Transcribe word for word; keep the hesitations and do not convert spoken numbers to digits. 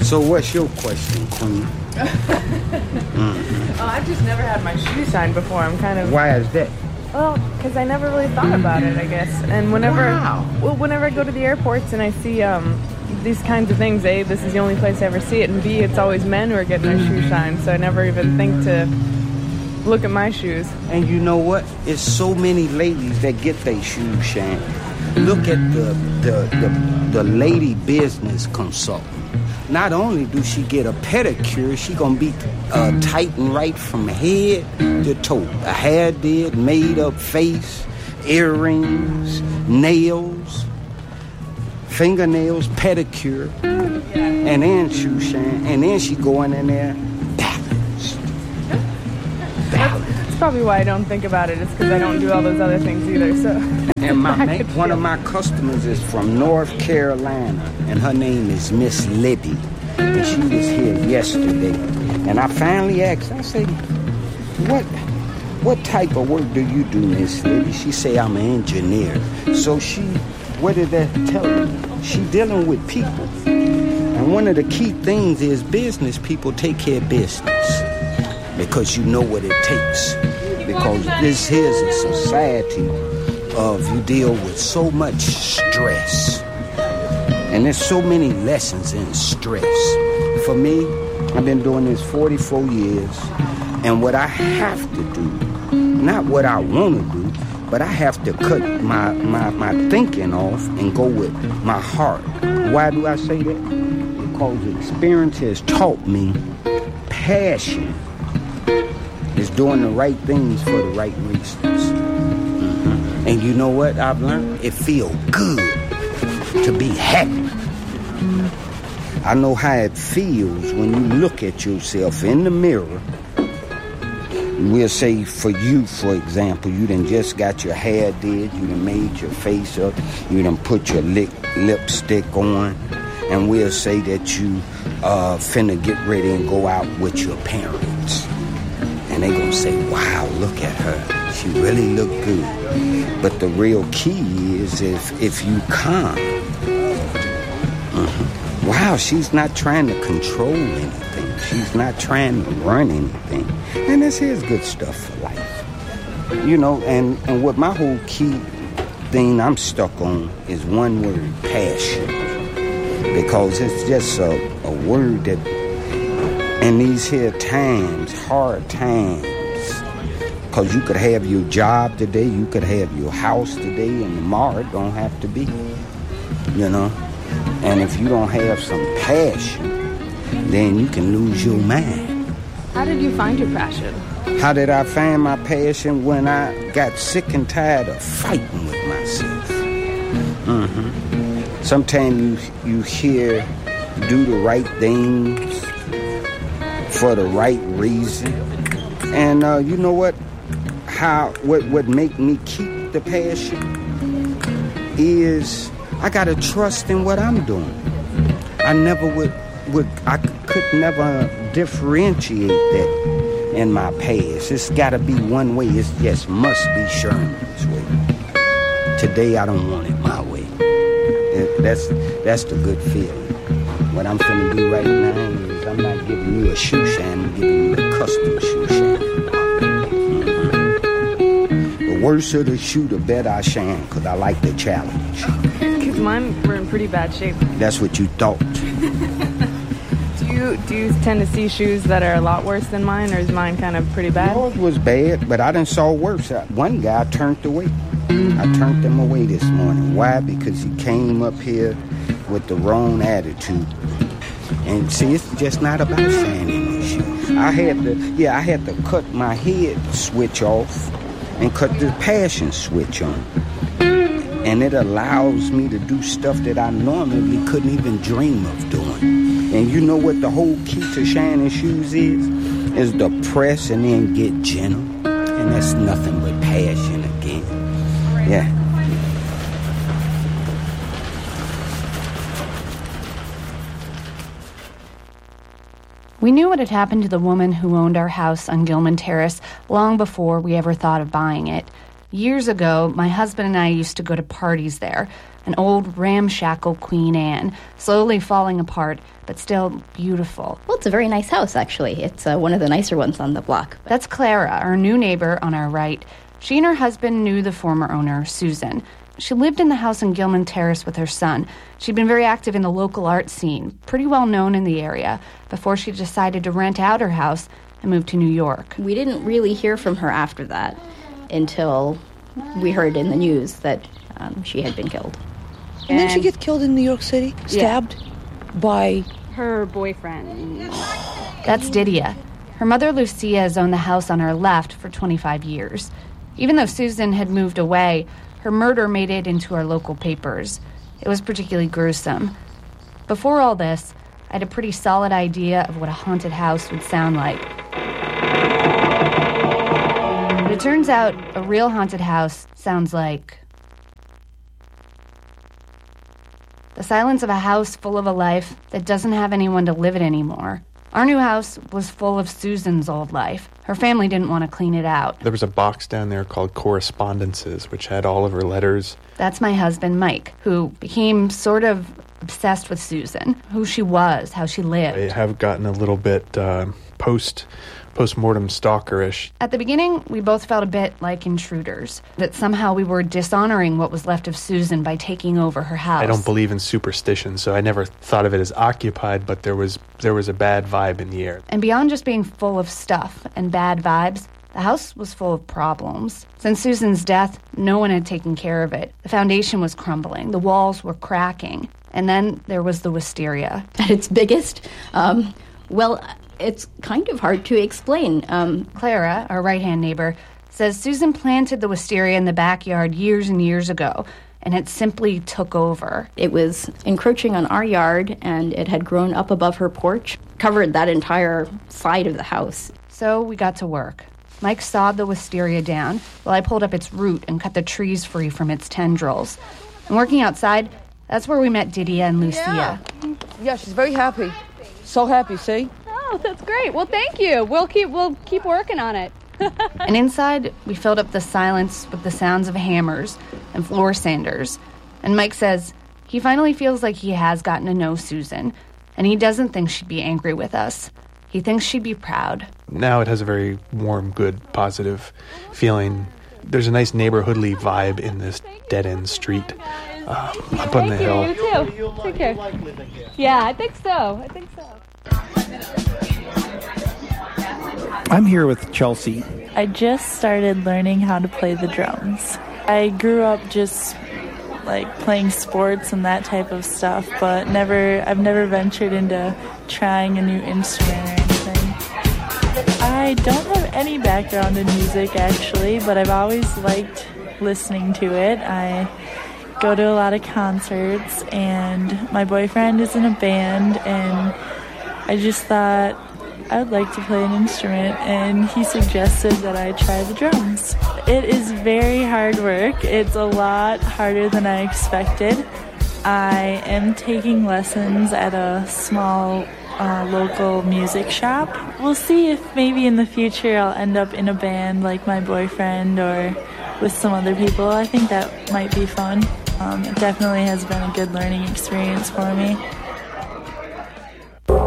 So what's your question, Queen? mm-hmm. Oh, I've just never had my shoe shined before. I'm kind of... Why is that? Well, because I never really thought about it, I guess. And whenever... Wow. Well, whenever I go to the airports and I see um, these kinds of things, A, this is the only place I ever see it, and B, it's always men who are getting their shoes shined, so I never even think to look at my shoes. And you know what? It's so many ladies that get their shoes shined. Look at the, the, the, the lady business consultant. Not only do she get a pedicure, she gonna be uh, tightened right from head to toe. A hair did, made up face, earrings, nails, fingernails, pedicure, and then shoe shine. And then she going in there balanced. Balanced. That's probably why I don't think about it. It's because I don't do all those other things either. So. And my ma- one of my customers is from North Carolina, and her name is Miss Libby, and she was here yesterday. And I finally asked, I said, "What, what type of work do you do, Miss Libby?" She say, "I'm an engineer." So she, what did that tell you? She dealing with people, and one of the key things is business people take care of business because you know what it takes. Because this here is a society of you deal with so much stress, and there's so many lessons in stress. For me, I've been doing this forty-four years, and what I have to do, not what I want to do, but I have to cut my, my, my thinking off and go with my heart. Why do I say that? Because experience has taught me passion is doing the right things for the right reasons. And you know what I've learned? It feels good to be happy. I know how it feels when you look at yourself in the mirror. We'll say for you, for example, you done just got your hair did, you done made your face up, you done put your lip, lipstick on, and we'll say that you uh, finna get ready and go out with your parents. And they gonna say, "Wow, look at her. She really look good." But the real key is if if you calm. Uh-huh. Wow, she's not trying to control anything. She's not trying to run anything. And this is good stuff for life. You know, and, and what my whole key thing I'm stuck on is one word, passion. Because it's just a, a word that in these here times, hard times, because you could have your job today, you could have your house today, and tomorrow it don't have to be, you know. And if you don't have some passion, then you can lose your mind. How did you find your passion? How did I find my passion? When I got sick and tired of fighting with myself. Mm-hmm. Sometimes you, you hear, do the right things for the right reason. And uh, you know what? How what what make me keep the passion is I gotta trust in what I'm doing. I never would would I could never differentiate that in my past. It's gotta be one way. It just must be Sherman's way. Today I don't want it my way. It, that's that's the good feeling. What I'm finna do right now is I'm not giving you a shoe shine, I'm giving you a custom shoe shine. The worse of the shoe, the better I shine, because I like the challenge. Because mine were in pretty bad shape. That's what you thought. do you do you tend to see shoes that are a lot worse than mine, or is mine kind of pretty bad? Yours was bad, but I done saw worse. One guy turned away. I turned him away this morning. Why? Because he came up here with the wrong attitude. And see, it's just not about shining these shoes. I had to, yeah, I had to cut my head switch off and cut the passion switch on. And it allows me to do stuff that I normally couldn't even dream of doing. And you know what the whole key to shining shoes is? Is to press and then get gentle. And that's nothing but passion again. Yeah. We knew what had happened to the woman who owned our house on Gilman Terrace long before we ever thought of buying it. Years ago, my husband and I used to go to parties there. An old ramshackle Queen Anne, slowly falling apart, but still beautiful. Well, it's a very nice house, actually. It's uh, one of the nicer ones on the block. That's Clara, our new neighbor on our right. She and her husband knew the former owner, Susan. She lived in the house in Gilman Terrace with her son. She'd been very active in the local art scene, pretty well known in the area, before she decided to rent out her house and move to New York. We didn't really hear from her after that until we heard in the news that um, she had been killed. And then she get killed in New York City, stabbed yeah. by her boyfriend. That's Didia. Her mother, Lucia, has owned the house on her left for twenty-five years. Even though Susan had moved away, her murder made it into our local papers. It was particularly gruesome. Before all this, I had a pretty solid idea of what a haunted house would sound like. But it turns out a real haunted house sounds like the silence of a house full of a life that doesn't have anyone to live it anymore. Our new house was full of Susan's old life. Her family didn't want to clean it out. There was a box down there called Correspondences, which had all of her letters. That's my husband, Mike, who became sort of obsessed with Susan, who she was, how she lived. I have gotten a little bit uh, post... post-mortem stalkerish. At the beginning, we both felt a bit like intruders, that somehow we were dishonoring what was left of Susan by taking over her house. I don't believe in superstition, so I never thought of it as occupied, but there was there was a bad vibe in the air. And beyond just being full of stuff and bad vibes, the house was full of problems. Since Susan's death, no one had taken care of it. The foundation was crumbling, the walls were cracking, and then there was the wisteria. At its biggest, um, well... it's kind of hard to explain. Um, Clara, our right-hand neighbor, says Susan planted the wisteria in the backyard years and years ago, and it simply took over. It was encroaching on our yard, and it had grown up above her porch, covered that entire side of the house. So we got to work. Mike sawed the wisteria down while I pulled up its root and cut the trees free from its tendrils. And working outside, that's where we met Didia and Lucia. Yeah, yeah she's very happy. So happy, see? Oh, that's great. Well, thank you. We'll keep we'll keep working on it. And inside, we filled up the silence with the sounds of hammers and floor sanders. And Mike says he finally feels like he has gotten to know Susan, and he doesn't think she'd be angry with us. He thinks she'd be proud. Now it has a very warm, good, positive feeling. There's a nice neighborhoodly vibe in this dead-end street uh, up on the hill. Thank you, you too. Take care. Yeah, I think so. I think so. I'm here with Chelsea. I just started learning how to play the drums. I grew up just like playing sports and that type of stuff, but never I've never ventured into trying a new instrument or anything. I don't have any background in music actually, but I've always liked listening to it. I go to a lot of concerts, and my boyfriend is in a band, and I just thought I would like to play an instrument, and he suggested that I try the drums. It is very hard work. It's a lot harder than I expected. I am taking lessons at a small uh, local music shop. We'll see if maybe in the future I'll end up in a band like my boyfriend or with some other people. I think that might be fun. Um, it definitely has been a good learning experience for me.